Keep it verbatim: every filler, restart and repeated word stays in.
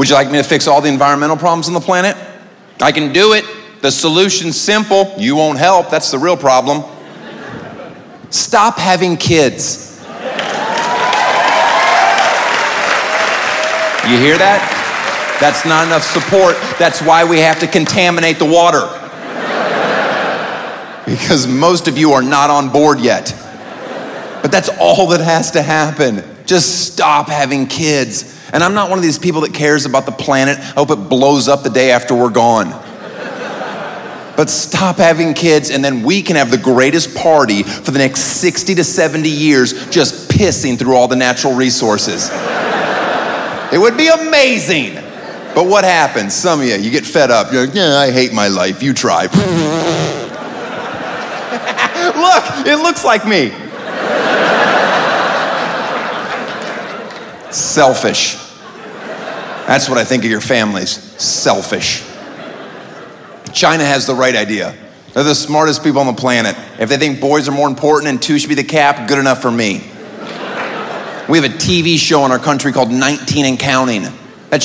Would you like me to fix all the environmental problems on the planet? I can do it. The solution's simple. You won't help. That's the real problem. Stop having kids. You hear that? That's not enough support. That's why we have to contaminate the water. Because most of you are not on board yet. But that's all that has to happen. Just stop having kids. And I'm not one of these people that cares about the planet. I hope it blows up the day after we're gone. But stop having kids, and then we can have the greatest party for the next sixty to seventy years just pissing through all the natural resources. It would be amazing. But what happens? Some of you, you get fed up. You're like, yeah, I hate my life. You try. Look, it looks like me. Selfish. That's what I think of your families. Selfish. China has the right idea. They're the smartest people on the planet. If they think boys are more important and two should be the cap, good enough for me. We have a T V show in our country called nineteen and Counting.